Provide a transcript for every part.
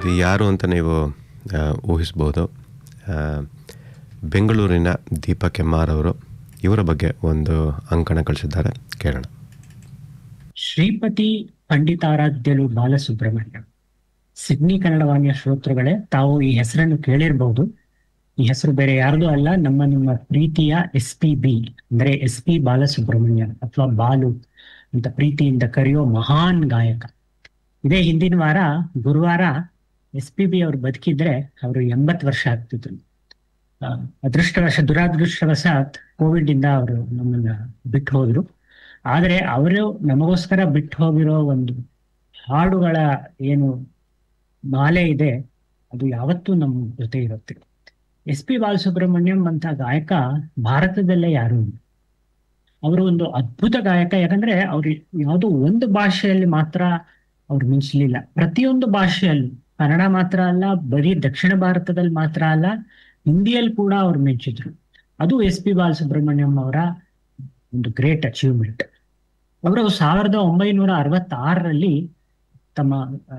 ಇದು ಯಾರು ಅಂತ ನೀವು ಊಹಿಸ್ಬೋದು. ಬೆಂಗಳೂರಿನ ದೀಪಾ ಕೆಮ್ಮಾರ್ ಅವರು. ಇವರ ಬಗ್ಗೆ ಒಂದು ಅಂಕಣ ಕಳಿಸಿದ್ದಾರೆ, ಕೇಳೋಣ. ಶ್ರೀಪತಿ ಪಂಡಿತಾರಾಧ್ಯಲು ಬಾಲಸುಬ್ರಹ್ಮಣ್ಯ. ಸಿಡ್ನಿ ಕನ್ನಡ ವಾಹಿನಿಯ ಶ್ರೋತೃಗಳೇ, ತಾವು ಈ ಹೆಸರನ್ನು ಕೇಳಿರಬಹುದು. ಈ ಹೆಸರು ಬೇರೆ ಯಾರ್ದು ಅಲ್ಲ, ನಿಮ್ಮ ಪ್ರೀತಿಯ SPB ಅಂದ್ರೆ SP ಬಾಲಸುಬ್ರಹ್ಮಣ್ಯ ಅಥವಾ ಬಾಲು ಅಂತ ಪ್ರೀತಿಯಿಂದ ಕರೆಯೋ ಮಹಾನ್ ಗಾಯಕ. ಇದೇ ಹಿಂದಿನ ವಾರ ಗುರುವಾರ SPB ಅವ್ರು ಬದುಕಿದ್ರೆ ಅವರು 80 ವರ್ಷ ಆಗ್ತಿದ್ರು. ದುರಾದೃಷ್ಟವಶಾತ್ ಕೋವಿಡ್ ಇಂದ ಅವರು ನಮ್ಮನ್ನ ಬಿಟ್ಟು ಹೋದ್ರು. ಆದ್ರೆ ಅವರು ನಮಗೋಸ್ಕರ ಬಿಟ್ಟು ಹೋಗಿರೋ ಒಂದು ಹಾಡುಗಳ ಏನು ಮಾಲೆ ಇದೆ, ಅದು ಯಾವತ್ತೂ ನಮ್ಮ ಜೊತೆ ಇರುತ್ತೆ. SP ಬಾಲಸುಬ್ರಹ್ಮಣ್ಯಂ ಅಂತ ಗಾಯಕ ಭಾರತದಲ್ಲೇ ಯಾರು ಇಲ್ಲ. ಅವರು ಒಂದು ಅದ್ಭುತ ಗಾಯಕ. ಯಾಕಂದ್ರೆ ಅವ್ರು ಯಾವುದೋ ಒಂದು ಭಾಷೆಯಲ್ಲಿ ಮಾತ್ರ ಅವ್ರು ಮಿಂಚಲಿಲ್ಲ, ಪ್ರತಿಯೊಂದು ಭಾಷೆಯಲ್ಲೂ. ಕನ್ನಡ ಮಾತ್ರ ಅಲ್ಲ, ಬರೀ ದಕ್ಷಿಣ ಭಾರತದಲ್ಲಿ ಮಾತ್ರ ಅಲ್ಲ, ಹಿಂದಿಯಲ್ಲಿ ಕೂಡ ಅವ್ರು ಮಿಂಚಿದ್ರು. ಅದು SP ಬಾಲಸುಬ್ರಹ್ಮಣ್ಯಂ ಅವರ ಒಂದು ಗ್ರೇಟ್ ಅಚೀವ್ಮೆಂಟ್. ಅವರು 1966ರಲ್ಲಿ ತಮ್ಮ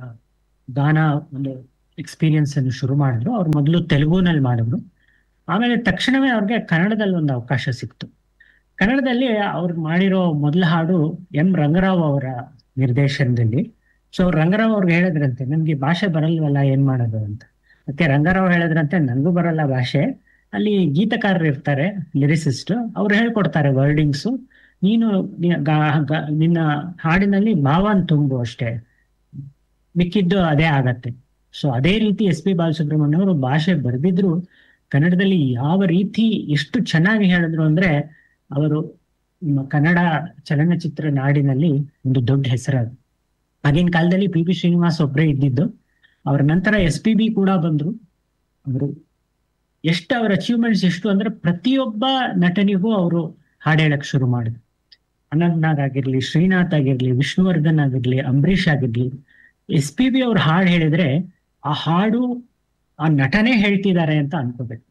ಗಾನ ಒಂದು ಎಕ್ಸ್ಪೀರಿಯನ್ಸ್ ಅನ್ನು ಶುರು ಮಾಡಿದ್ರು. ಅವ್ರು ಮೊದಲು ತೆಲುಗುನಲ್ಲಿ ಮಾಡಿದ್ರು, ಆಮೇಲೆ ತಕ್ಷಣವೇ ಅವ್ರಿಗೆ ಕನ್ನಡದಲ್ಲಿ ಒಂದು ಅವಕಾಶ ಸಿಕ್ತು. ಕನ್ನಡದಲ್ಲಿ ಅವ್ರು ಮಾಡಿರೋ ಮೊದಲ ಹಾಡು M ರಂಗರಾವ್ ಅವರ ನಿರ್ದೇಶನದಲ್ಲಿ. ಸೊ ರಂಗರಾವ್ ಅವ್ರಿಗೆ ಹೇಳಿದ್ರಂತೆ, ನನ್ಗೆ ಭಾಷೆ ಬರಲ್ವಲ್ಲ, ಏನ್ ಮಾಡೋದು ಅಂತ. ಮತ್ತೆ ರಂಗರಾವ್ ಹೇಳಿದ್ರಂತೆ, ನನಗೂ ಬರಲ್ಲ ಭಾಷೆ, ಅಲ್ಲಿ ಗೀತಕಾರರು ಇರ್ತಾರೆ, ಲಿರಿಸಿಸ್ಟ್, ಅವ್ರು ಹೇಳ್ಕೊಡ್ತಾರೆ ವರ್ಡಿಂಗ್ಸು, ನೀನು ನಿನ್ನ ಹಾಡಿನಲ್ಲಿ ಭಾವನ್ ತುಂಬು ಅಷ್ಟೇ, ಮಿಕ್ಕಿದ್ದು ಅದೇ ಆಗತ್ತೆ. ಸೊ ಅದೇ ರೀತಿ SP ಬಾಲಸುಬ್ರಹ್ಮಣ್ಯ ಅವರು ಭಾಷೆ ಬರೆದಿದ್ರು, ಕನ್ನಡದಲ್ಲಿ ಯಾವ ರೀತಿ ಎಷ್ಟು ಚೆನ್ನಾಗಿ ಹೇಳಿದ್ರು ಅಂದ್ರೆ ಅವರು ಕನ್ನಡ ಚಲನಚಿತ್ರ ನಾಡಿನಲ್ಲಿ ಒಂದು ದೊಡ್ಡ ಹೆಸರಾದ. ಆಗಿನ ಕಾಲದಲ್ಲಿ PB ಶ್ರೀನಿವಾಸ್ ಒಬ್ಬರೇ ಇದ್ದಿದ್ದು, ಅವ್ರ ನಂತರ SPB ಕೂಡ ಬಂದ್ರು. ಅವರು ಅವರ ಅಚೀವ್ಮೆಂಟ್ಸ್ ಎಷ್ಟು ಅಂದ್ರೆ ಪ್ರತಿಯೊಬ್ಬ ನಟನಿಗೂ ಅವರು ಹಾಡು ಹೇಳಕ್ ಶುರು ಮಾಡಿದ್ರು. ಅನಂತ್ನಾಗ್ ಆಗಿರ್ಲಿ, ಶ್ರೀನಾಥ್ ಆಗಿರ್ಲಿ, ವಿಷ್ಣುವರ್ಧನ್ ಆಗಿರ್ಲಿ, ಅಂಬರೀಷ್ ಆಗಿರ್ಲಿ, SPB ಅವ್ರು ಹಾಡು ಹೇಳಿದ್ರೆ ಆ ಹಾಡು ಆ ನಟನೆ ಹೇಳ್ತಿದ್ದಾರೆ ಅಂತ ಅನ್ಕೋಬೇಕು.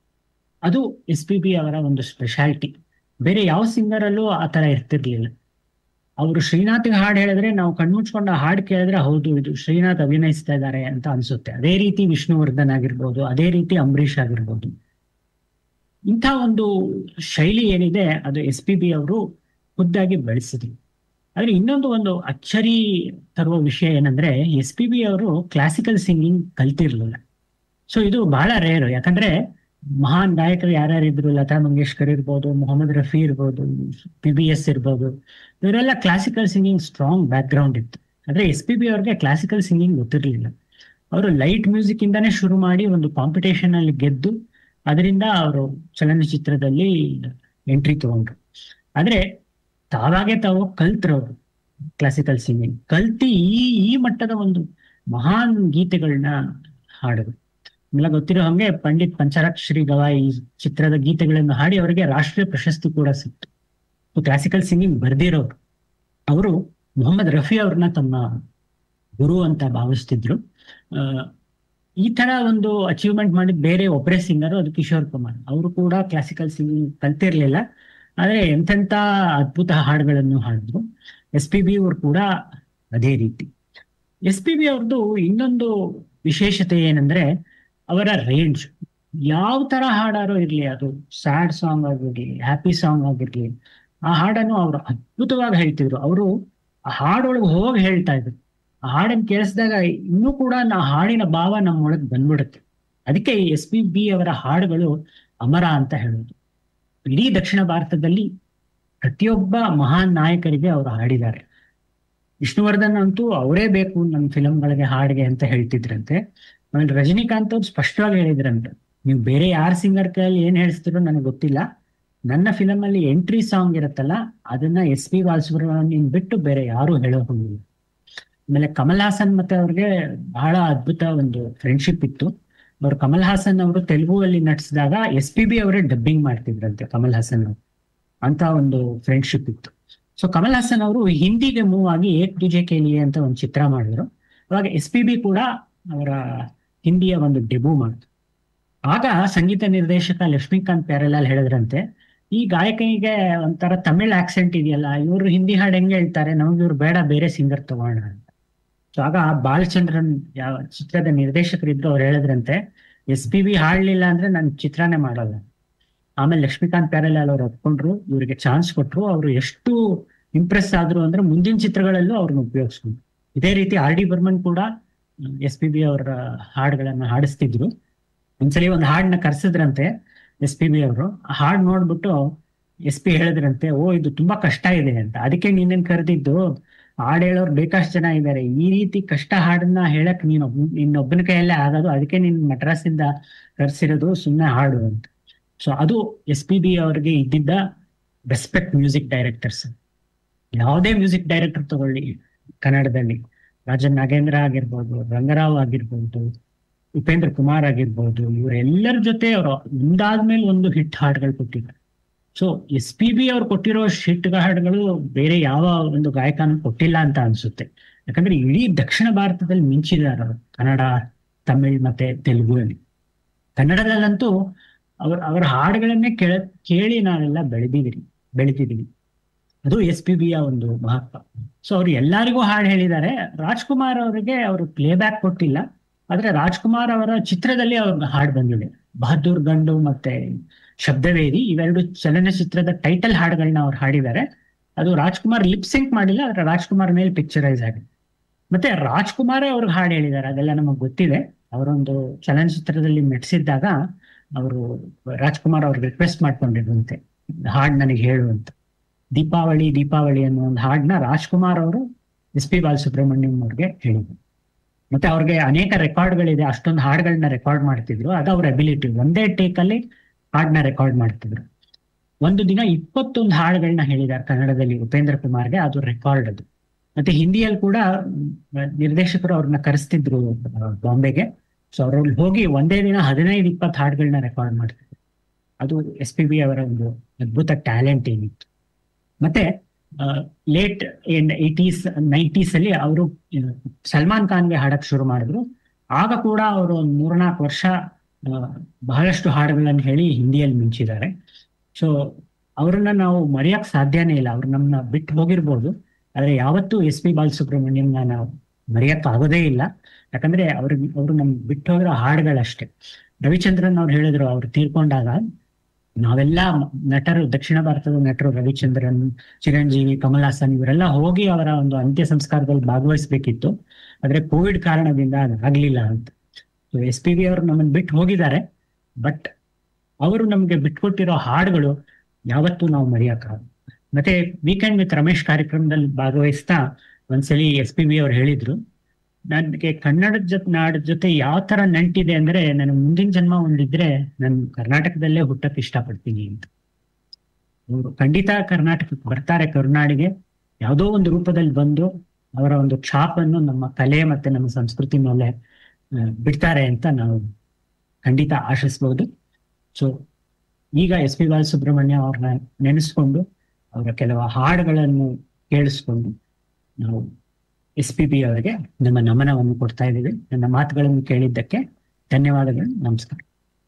ಅದು SPB ಅವರ ಒಂದು ಸ್ಪೆಷಾಲಿಟಿ. ಬೇರೆ ಯಾವ ಸಿಂಗರ್ ಅಲ್ಲೂ ಆ ತರ ಇರ್ತಿರ್ಲಿಲ್ಲ. ಅವರು ಶ್ರೀನಾಥ್ಗೆ ಹಾಡು ಹೇಳಿದ್ರೆ ನಾವು ಕಣ್ಮುಚ್ಕೊಂಡು ಆ ಹಾಡು ಕೇಳಿದ್ರೆ ಹೌದು ಇದು ಶ್ರೀನಾಥ್ ಅಭಿನಯಿಸ್ತಾ ಇದ್ದಾರೆ ಅಂತ ಅನ್ಸುತ್ತೆ. ಅದೇ ರೀತಿ ವಿಷ್ಣುವರ್ಧನ್ ಆಗಿರ್ಬೋದು, ಅದೇ ರೀತಿ ಅಂಬರೀಷ್ ಆಗಿರ್ಬೋದು. ಇಂಥ ಒಂದು ಶೈಲಿ ಏನಿದೆ ಅದು SPB ಅವರು ಖುದ್ದಾಗಿ ಬೆಳೆಸಿದ್ರು. ಆದ್ರೆ ಒಂದು ಅಚ್ಚರಿ ತರುವ ವಿಷಯ ಏನಂದ್ರೆ, SPB ಅವರು ಕ್ಲಾಸಿಕಲ್ ಸಿಂಗಿಂಗ್ ಕಲ್ತಿರ್ಲಿಲ್ಲ. ಸೊ ಇದು ಬಹಳ ರೇರ್. ಯಾಕಂದ್ರೆ ಮಹಾನ್ ಗಾಯಕರು ಯಾರ್ಯಾರಿದ್ರು, ಲತಾ ಮಂಗೇಶ್ಕರ್ ಇರ್ಬೋದು, ಮೊಹಮ್ಮದ್ ರಫಿ ಇರ್ಬೋದು, PBS ಇರ್ಬೋದು, ಇವರೆಲ್ಲ classical singing strong back ground ಇತ್ತು. ಆದ್ರೆ SPB ಅವ್ರಿಗೆ ಕ್ಲಾಸಿಕಲ್ ಸಿಂಗಿಂಗ್ ಗೊತ್ತಿರ್ಲಿಲ್ಲ. ಅವರು ಲೈಟ್ ಮ್ಯೂಸಿಕ್ ಇಂದಾನೇ ಶುರು ಮಾಡಿ ಒಂದು ಕಾಂಪಿಟೇಷನ್ ಅಲ್ಲಿ ಗೆದ್ದು ಅದರಿಂದ ಅವರು ಚಲನಚಿತ್ರದಲ್ಲಿ ಎಂಟ್ರಿ ತಗೊಂಡ್ರು. ಆದ್ರೆ ತಾವು ಕಲ್ತ್ರವ್ರು ಕ್ಲಾಸಿಕಲ್ ಸಿಂಗಿಂಗ್ ಕಲ್ತಿ ಈ ಮಟ್ಟದ ಒಂದು ಮಹಾನ್ ಗೀತೆಗಳನ್ನ ಹಾಡಿದ್ರು. ನಿಮ್ಗೆಲ್ಲ ಗೊತ್ತಿರೋ ಹಂಗೆ ಪಂಡಿತ್ ಪಂಚರಾಕ್ಷರಿ ಗವಾಯಿ ಚಿತ್ರದ ಗೀತೆಗಳನ್ನು ಹಾಡಿ ಅವರಿಗೆ ರಾಷ್ಟ್ರೀಯ ಪ್ರಶಸ್ತಿ ಕೂಡ ಸಿಕ್ತು. ಕ್ಲಾಸಿಕಲ್ ಸಿಂಗಿಂಗ್ ಬರ್ದಿರೋರು ಅವರು ಮೊಹಮ್ಮದ್ ರಫಿ ಅವ್ರನ್ನ ತಮ್ಮ ಗುರು ಅಂತ ಭಾವಿಸ್ತಿದ್ರು. ಈ ತರ ಒಂದು ಅಚೀವ್ಮೆಂಟ್ ಮಾಡಿದ ಬೇರೆ ಒಬ್ಬರೇ ಸಿಂಗರ್, ಅದು ಕಿಶೋರ್ ಕುಮಾರ್. ಅವರು ಕೂಡ ಕ್ಲಾಸಿಕಲ್ ಸಿಂಗಿಂಗ್ ಕಲ್ತಿರ್ಲಿಲ್ಲ, ಆದ್ರೆ ಎಂತೆಂತ ಅದ್ಭುತ ಹಾಡುಗಳನ್ನು ಹಾಡಿದ್ರು. SPB ಅವರು ಕೂಡ ಅದೇ ರೀತಿ. SPB ಅವ್ರದ್ದು ಇನ್ನೊಂದು ವಿಶೇಷತೆ ಏನಂದ್ರೆ ಅವರ ರೇಂಜ್. ಯಾವ ತರ ಹಾಡಾರೋ ಇರ್ಲಿ, ಅದು ಸ್ಯಾಡ್ ಸಾಂಗ್ ಆಗಿರ್ಲಿ, ಹ್ಯಾಪಿ ಸಾಂಗ್ ಆಗಿರ್ಲಿ, ಆ ಹಾಡನ್ನು ಅವರು ಅದ್ಭುತವಾಗಿ ಹೇಳ್ತಿದ್ರು. ಅವರು ಆ ಹಾಡೊಳಗೆ ಹೋಗಿ ಹೇಳ್ತಾ ಇದ್ರು. ಆ ಹಾಡನ್ನು ಕೇಳಿಸಿದಾಗ ಇನ್ನೂ ಕೂಡ ಹಾಡಿನ ಭಾವ ನಮ್ಮೊಳಗೆ ಬಂದ್ಬಿಡುತ್ತೆ. ಅದಕ್ಕೆ SPB ಅವರ ಹಾಡುಗಳು ಅಮರ ಅಂತ ಹೇಳೋದು. ಇಡೀ ದಕ್ಷಿಣ ಭಾರತದಲ್ಲಿ ಪ್ರತಿಯೊಬ್ಬ ಮಹಾನ್ ನಾಯಕರಿಗೆ ಅವರು ಹಾಡಿದ್ದಾರೆ. ವಿಷ್ಣುವರ್ಧನ್ ಅಂತೂ ಅವರೇ ಬೇಕು ನಮ್ಮ ಫಿಲಂಗಳಿಗೆ ಹಾಡಿಗೆ ಅಂತ ಹೇಳ್ತಿದ್ರಂತೆ. ಆಮೇಲೆ ರಜನಿಕಾಂತ್ ಅವ್ರು ಸ್ಪಷ್ಟವಾಗಿ ಹೇಳಿದ್ರಂತೆ, ನೀವು ಬೇರೆ ಯಾರ ಸಿಂಗರ್ ಕೈಯಲ್ಲಿ ಏನ್ ಹೇಳ್ತಿರೋ ನನಗೆ ಗೊತ್ತಿಲ್ಲ, ನನ್ನ ಫಿಲಮ್ ಅಲ್ಲಿ ಎಂಟ್ರಿ ಸಾಂಗ್ ಇರುತ್ತಲ್ಲ ಅದನ್ನ SP ಬಾಲಸುಬ್ರಹ್ಮಣ್ಯಂ ಬಿಟ್ಟು ಬೇರೆ ಯಾರು ಹೇಳೋ ಹೋಗಿಲ್ಲ. ಆಮೇಲೆ ಕಮಲ್ ಹಾಸನ್ ಮತ್ತೆ ಅವ್ರಿಗೆ ಬಹಳ ಅದ್ಭುತ ಒಂದು ಫ್ರೆಂಡ್ಶಿಪ್ ಇತ್ತು. ಅವ್ರು ಕಮಲ್ ಹಾಸನ್ ಅವರು ತೆಲುಗುವಲ್ಲಿ ನಟಿಸಿದಾಗ SPB ಅವರೇ ಡಬ್ಬಿಂಗ್ ಮಾಡ್ತಿದ್ರಂತೆ ಕಮಲ್ ಹಾಸನ್ ಅವರು. ಅಂತ ಒಂದು ಫ್ರೆಂಡ್ಶಿಪ್ ಇತ್ತು. ಸೊ ಕಮಲ್ ಹಾಸನ್ ಅವರು ಹಿಂದಿಗೆ ಮೂವ್ ಆಗಿ ಏಕ್ ತುಜೆ ಕೆ ಲಿಯೆ ಅಂತ ಒಂದು ಚಿತ್ರ ಮಾಡಿದ್ರು. ಅವಾಗ SPB ಕೂಡ ಅವರ ಹಿಂದಿಯ ಒಂದು ಡೆಬ್ಯೂ ಮಾಡಿದ್ರು. ಆಗ ಸಂಗೀತ ನಿರ್ದೇಶಕ ಲಕ್ಷ್ಮೀಕಾಂತ್ ಪ್ಯಾರೇಲಾಲ್ ಹೇಳಿದ್ರಂತೆ, ಈ ಗಾಯಕನಿಗೆ ಒಂಥರ ತಮಿಳ್ ಆಕ್ಸೆಂಟ್ ಇದೆಯಲ್ಲ, ಇವರು ಹಿಂದಿ ಹಾಡು ಹೆಂಗೆ ಹೇಳ್ತಾರೆ, ನಮ್ಗೆ ಇವ್ರು ಬೇಡ, ಬೇರೆ ಸಿಂಗರ್ ತಗೋಣ ಅಂತ. ಸೊ ಆಗ ಬಾಲಚಂದ್ರನ್ ಯಾವ ಚಿತ್ರದ ನಿರ್ದೇಶಕರಿದ್ರು, ಅವ್ರು ಹೇಳಿದ್ರಂತೆ ಎಸ್ ಪಿ ಬಿ ಹಾಡ್ಲಿಲ್ಲ ಅಂದ್ರೆ ನಾನು ಚಿತ್ರನೇ ಮಾಡಲ್ಲ. ಆಮೇಲೆ ಲಕ್ಷ್ಮೀಕಾಂತ್ ಪ್ಯಾರೇಲಾಲ್ ಅವ್ರು ಒಪ್ಕೊಂಡ್ರು, ಇವರಿಗೆ ಚಾನ್ಸ್ ಕೊಟ್ರು. ಅವರು ಎಷ್ಟು ಇಂಪ್ರೆಸ್ ಆದ್ರು ಅಂದ್ರೆ ಮುಂದಿನ ಚಿತ್ರಗಳಲ್ಲೂ ಅವ್ರನ್ನ ಉಪಯೋಗಿಸ್ಕೊಂಡ್ರು. ಇದೇ ರೀತಿ ಆರ್ ಡಿ ಬರ್ಮನ್ ಕೂಡ ಎಸ್ ಪಿ ಬಿ ಅವರ ಹಾಡುಗಳನ್ನ ಹಾಡಿಸ್ತಿದ್ರು. ಒಂದ್ಸಲಿ ಒಂದು ಹಾಡನ್ನ ಕರ್ಸಿದ್ರಂತೆ ಎಸ್ ಪಿ ಬಿ ಅವರು. ಆ ಹಾಡು ನೋಡ್ಬಿಟ್ಟು ಎಸ್ ಪಿ ಹೇಳಿದ್ರಂತೆ, ಓ ಇದು ತುಂಬಾ ಕಷ್ಟ ಇದೆ ಅಂತ, ಅದಕ್ಕೆ ನೀನೇನ್ ಕರೆದಿದ್ದು, ಹಾಡು ಹೇಳೋರು ಬೇಕಷ್ಟು ಜನ ಇದ್ದಾರೆ, ಈ ರೀತಿ ಕಷ್ಟ ಹಾಡನ್ನ ಹೇಳಕ್ ನಿನ್ನೊಬ್ಬನ ಕೈಯಲ್ಲೇ ಆಗೋದು, ಅದಕ್ಕೆ ನೀನ್ ಮಡ್ರಾಸಿಂದ ಕರ್ಸಿರೋದು, ಸುಮ್ಮನೆ ಹಾಡು ಅಂತ. ಸೊ ಅದು ಎಸ್ ಪಿ ಬಿ ಅವ್ರಿಗೆ ಇದ್ದಿದ್ದ ರೆಸ್ಪೆಕ್ಟ್ ಮ್ಯೂಸಿಕ್ ಡೈರೆಕ್ಟರ್ಸ್. ಯಾವುದೇ ಮ್ಯೂಸಿಕ್ ಡೈರೆಕ್ಟರ್ ತಗೊಳ್ಳಿ ಕನ್ನಡದಲ್ಲಿ, ರಾಜನ್ ನಾಗೇಂದ್ರ ಆಗಿರ್ಬೋದು, ರಂಗರಾವ್ ಆಗಿರ್ಬೋದು, ಉಪೇಂದ್ರ ಕುಮಾರ್ ಆಗಿರ್ಬೋದು, ಇವರೆಲ್ಲರ ಜೊತೆ ಅವರು ಒಂದಾದ್ಮೇಲೆ ಒಂದು ಹಿಟ್ ಹಾಡುಗಳು ಕೊಟ್ಟಿದ್ದಾರೆ. ಸೊ ಎಸ್ ಪಿ ಬಿ ಅವ್ರು ಕೊಟ್ಟಿರೋ ಹಿಟ್ ಹಾಡುಗಳು ಬೇರೆ ಯಾವ ಒಂದು ಗಾಯಕನೂ ಕೊಟ್ಟಿಲ್ಲ ಅಂತ ಅನ್ಸುತ್ತೆ. ಯಾಕಂದ್ರೆ ಇಡೀ ದಕ್ಷಿಣ ಭಾರತದಲ್ಲಿ ಮಿಂಚಿದ್ದಾರೆ ಅವರು, ಕನ್ನಡ, ತಮಿಳ್ ಮತ್ತೆ ತೆಲುಗುನಲ್ಲಿ. ಕನ್ನಡದಲ್ಲಂತೂ ಅವರ ಹಾಡುಗಳನ್ನೇ ಕೇಳಿ ನಾವೆಲ್ಲ ಬೆಳೆದಿದ್ದೀವಿ. ಅದು ಎಸ್ ಪಿ ಬಿಯ ಒಂದು ಮಹತ್ವ. ಸೊ ಅವ್ರು ಎಲ್ಲರಿಗೂ ಹಾಡು ಹೇಳಿದ್ದಾರೆ. ರಾಜ್ಕುಮಾರ್ ಅವರಿಗೆ ಅವರು ಪ್ಲೇ ಬ್ಯಾಕ್ ಕೊಟ್ಟಿಲ್ಲ, ಆದ್ರೆ ರಾಜ್ಕುಮಾರ್ ಅವರ ಚಿತ್ರದಲ್ಲಿ ಅವ್ರ ಹಾಡು ಬಂದಿದೆ. ಬಹದ್ದೂರ್ ಗಂಡು ಮತ್ತೆ ಶಬ್ದವೇದಿ ಇವೆರಡು ಚಲನಚಿತ್ರದ ಟೈಟಲ್ ಹಾಡುಗಳನ್ನ ಅವ್ರು ಹಾಡಿದ್ದಾರೆ. ಅದು ರಾಜ್ಕುಮಾರ್ ಲಿಪ್ಸಿಂಕ್ ಮಾಡಿಲ್ಲ, ಆದ್ರೆ ರಾಜ್ಕುಮಾರ್ ಮೇಲೆ ಪಿಕ್ಚರೈಸ್ ಆಗಿದೆ. ಮತ್ತೆ ರಾಜ್ಕುಮಾರೇ ಅವ್ರಿಗೆ ಹಾಡು ಹೇಳಿದ್ದಾರೆ, ಅದೆಲ್ಲ ನಮಗ್ ಗೊತ್ತಿದೆ. ಅವರೊಂದು ಚಲನಚಿತ್ರದಲ್ಲಿ ಮೆಟ್ಸಿದ್ದಾಗ ಅವರು ರಾಜ್ಕುಮಾರ್ ಅವ್ರಿಗೆ ರಿಕ್ವೆಸ್ಟ್ ಮಾಡ್ಕೊಂಡಿದ್ರಂತೆ, ಹಾಡ್ ನನಗೆ ಹೇಳು ಅಂತ. ದೀಪಾವಳಿ ಅನ್ನೋ ಒಂದು ಹಾಡನ್ನ ರಾಜ್ಕುಮಾರ್ ಅವರು ಎಸ್ ಪಿ ಬಾಲಸುಬ್ರಹ್ಮಣ್ಯಂ ಅವ್ರಿಗೆ ಹೇಳಿದ್ರು. ಮತ್ತೆ ಅವ್ರಿಗೆ ಅನೇಕ ರೆಕಾರ್ಡ್ಗಳಿದೆ, ಅಷ್ಟೊಂದು ಹಾಡುಗಳನ್ನ ರೆಕಾರ್ಡ್ ಮಾಡ್ತಿದ್ರು. ಅದು ಅವ್ರ ಅಬಿಲಿಟಿ, ಒಂದೇ ಟೇಕ್ ಅಲ್ಲಿ ಹಾಡನ್ನ ರೆಕಾರ್ಡ್ ಮಾಡ್ತಿದ್ರು. ಒಂದು ದಿನ 21 ಹಾಡುಗಳನ್ನ ಹೇಳಿದ್ದಾರೆ ಕನ್ನಡದಲ್ಲಿ ಉಪೇಂದ್ರ ಕುಮಾರ್ಗೆ, ಅದು ರೆಕಾರ್ಡ್ ಅದು. ಮತ್ತೆ ಹಿಂದಿಯಲ್ಲಿ ಕೂಡ ನಿರ್ದೇಶಕರು ಅವ್ರನ್ನ ಕರೆಸ್ತಿದ್ರು ಬಾಂಬೆಗೆ. ಸೊ ಅವ್ರಲ್ಲಿ ಹೋಗಿ ಒಂದೇ ದಿನ 15-20 ಹಾಡುಗಳನ್ನ ರೆಕಾರ್ಡ್ ಮಾಡ್ತಿದ್ರು. ಅದು ಎಸ್ ಪಿ ಬಿ ಅವರ ಒಂದು ಅದ್ಭುತ ಟ್ಯಾಲೆಂಟ್ ಏನಿತ್ತು. ಮತ್ತೆ ಲೇಟ್ 80s 90s ಅಲ್ಲಿ ಅವರು ಸಲ್ಮಾನ್ ಖಾನ್ಗೆ ಹಾಡಕ್ ಶುರು ಮಾಡಿದ್ರು. ಆಗ ಕೂಡ ಅವರು ಒಂದು 3-4 ವರ್ಷ ಬಹಳಷ್ಟು ಹಾಡುಗಳನ್ನು ಹೇಳಿ ಹಿಂದಿಯಲ್ಲಿ ಮಿಂಚಿದ್ದಾರೆ. ಸೊ ಅವ್ರನ್ನ ನಾವು ಮರೆಯಕ್ ಸಾಧ್ಯನೇ ಇಲ್ಲ. ಅವ್ರು ನಮ್ಮನ್ನ ಬಿಟ್ಟು ಹೋಗಿರ್ಬೋದು, ಆದ್ರೆ ಯಾವತ್ತೂ ಎಸ್ ಪಿ ಬಾಲಸುಬ್ರಹ್ಮಣ್ಯಂನ ನಾವು ಮರೆಯಕ್ ಆಗೋದೇ ಇಲ್ಲ. ಯಾಕಂದ್ರೆ ಅವರು ನಮ್ಗೆ ಬಿಟ್ಟು ಹೋಗಿರೋ ಹಾಡುಗಳಷ್ಟೇ. ರವಿಚಂದ್ರನ್ ಅವ್ರು ಹೇಳಿದ್ರು, ಅವ್ರು ತೀರ್ಕೊಂಡಾಗ ನಾವೆಲ್ಲ ನಟರು, ದಕ್ಷಿಣ ಭಾರತದ ನಟರು, ರವಿಚಂದ್ರನ್, ಚಿರಂಜೀವಿ, ಕಮಲ್ ಹಾಸನ್ ಇವರೆಲ್ಲ ಹೋಗಿ ಅವರ ಒಂದು ಅಂತ್ಯ ಸಂಸ್ಕಾರದಲ್ಲಿ ಭಾಗವಹಿಸ್ಬೇಕಿತ್ತು, ಆದ್ರೆ ಕೋವಿಡ್ ಕಾರಣದಿಂದ ಅದಾಗ್ಲಿಲ್ಲ ಅಂತ. ಎಸ್ ಪಿ ಬಿ ಅವರು ನಮ್ಮನ್ನು ಬಿಟ್ಟು ಹೋಗಿದ್ದಾರೆ, ಬಟ್ ಅವರು ನಮ್ಗೆ ಬಿಟ್ಕೊಟ್ಟಿರೋ ಹಾಡುಗಳು ಯಾವತ್ತೂ ನಾವು ಮರೆಯಕ್ಕಾಗಲ್ಲ. ಮತ್ತೆ ವೀಕೆಂಡ್ ವಿತ್ ರಮೇಶ್ ಕಾರ್ಯಕ್ರಮದಲ್ಲಿ ಭಾಗವಹಿಸ್ತಾ ಒಂದ್ಸಲಿ ಎಸ್ ಪಿ ಬಿ ಅವ್ರು ಹೇಳಿದ್ರು, ನನಗೆ ಕನ್ನಡದ ನಾಡ ಜೊತೆ ಯಾವ ತರ ನಂಟಿದೆ ಅಂದ್ರೆ, ನನ್ನ ಮುಂದಿನ ಜನ್ಮ ಒಂದಿದ್ರೆ ನಾನು ಕರ್ನಾಟಕದಲ್ಲೇ ಹುಟ್ಟಕ್ ಇಷ್ಟಪಡ್ತೀನಿ ಅಂತ. ಅವರು ಖಂಡಿತ ಕರ್ನಾಟಕಕ್ಕೆ ಬರ್ತಾರೆ, ಕರುನಾಡಿಗೆ ಯಾವುದೋ ಒಂದು ರೂಪದಲ್ಲಿ ಬಂದು ಅವರ ಒಂದು ಛಾಪನ್ನು ನಮ್ಮ ಕಲೆ ಮತ್ತೆ ನಮ್ಮ ಸಂಸ್ಕೃತಿ ಮೇಲೆ ಬಿಡ್ತಾರೆ ಅಂತ ನಾವು ಖಂಡಿತ ಆಶಿಸ್ಬಹುದು. ಸೊ ಈಗ ಎಸ್ ಪಿ ಬಾಲಸುಬ್ರಹ್ಮಣ್ಯ ಅವ್ರನ್ನ ನೆನೆಸ್ಕೊಂಡು ಅವರ ಕೆಲವು ಹಾಡುಗಳನ್ನು ಕೇಳಿಸ್ಕೊಂಡು ನಾವು ಎಸ್ ಪಿ ಬಿ ಅವರಿಗೆ ನಮ್ಮ ನಮನವನ್ನು ಕೊಡ್ತಾ ಇದ್ದೀವಿ. ನನ್ನ ಮಾತುಗಳನ್ನು ಕೇಳಿದ್ದಕ್ಕೆ ಧನ್ಯವಾದಗಳು. ನಮಸ್ಕಾರ.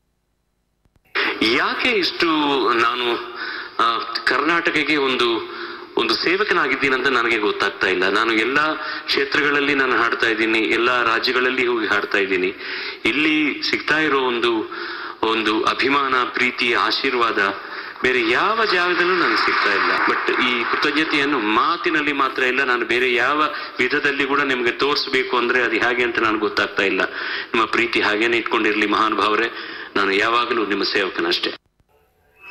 ಯಾಕೆ ಇಷ್ಟು ನಾನು ಕರ್ನಾಟಕಕ್ಕೆ ಒಂದು ಸೇವಕನಾಗಿದ್ದೀನಂತ ನನಗೆ ಗೊತ್ತಾಗ್ತಾ ಇಲ್ಲ. ನಾನು ಎಲ್ಲಾ ಕ್ಷೇತ್ರಗಳಲ್ಲಿ ನಾನು ಹಾಡ್ತಾ ಇದ್ದೀನಿ, ಎಲ್ಲಾ ರಾಜ್ಯಗಳಲ್ಲಿ ಹೋಗಿ ಹಾಡ್ತಾ ಇದ್ದೀನಿ. ಇಲ್ಲಿ ಸಿಗ್ತಾ ಇರೋ ಒಂದು ಅಭಿಮಾನ, ಪ್ರೀತಿ, ಆಶೀರ್ವಾದ ಬೇರೆ ಯಾವ ಜಾಗದಲ್ಲೂ ನನಗೆ ಸಿಗ್ತಾ ಇಲ್ಲ. ಬಟ್ ಈ ಕೃತಜ್ಞತೆಯನ್ನು ಮಾತಿನಲ್ಲಿ ಮಾತ್ರ ಇಲ್ಲ, ನಾನು ಬೇರೆ ಯಾವ ವಿಧದಲ್ಲಿ ಕೂಡ ನಿಮ್ಗೆ ತೋರಿಸ್ಬೇಕು ಅಂದ್ರೆ ಅದು ಹೇಗೆ ಅಂತ ನನಗೆ ಗೊತ್ತಾಗ್ತಾ ಇಲ್ಲ. ನಿಮ್ಮ ಪ್ರೀತಿ ಹಾಗೇನೆ ಇಟ್ಕೊಂಡಿರ್ಲಿ ಮಹಾನುಭಾವರೇ. ನಾನು ಯಾವಾಗಲೂ ನಿಮ್ಮ ಸೇವಕನಷ್ಟೇ.